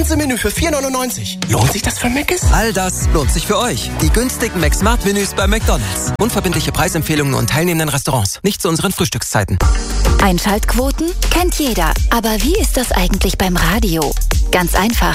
ganze Menü für 4,99. Lohnt sich das für Mc's? All das lohnt sich für euch. Die günstigen McSmart-Menüs bei McDonald's. Unverbindliche Preisempfehlungen und teilnehmenden Restaurants. Nicht zu unseren Frühstückszeiten. Einschaltquoten kennt jeder. Aber wie ist das eigentlich beim Radio? Ganz einfach.